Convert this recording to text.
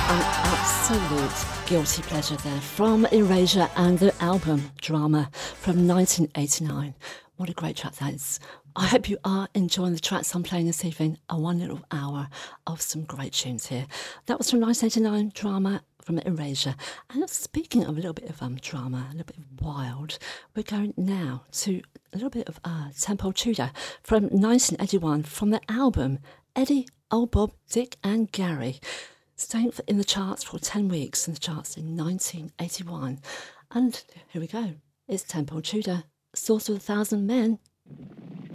An absolute guilty pleasure there from Erasure and the album Drama from 1989. What a great track that is. I hope you are enjoying the tracks I'm playing this evening. A one little hour of some great tunes here. That was from 1989, Drama from Erasure. And speaking of a little bit of drama, a little bit of wild, we're going now to a little bit of Temple Tudor from 1981 from the album Eddie, Old Bob, Dick and Gary. Staying in the charts for 10 weeks in the charts in 1981. And here we go. It's Temple Tudor, Source of a Thousand Men.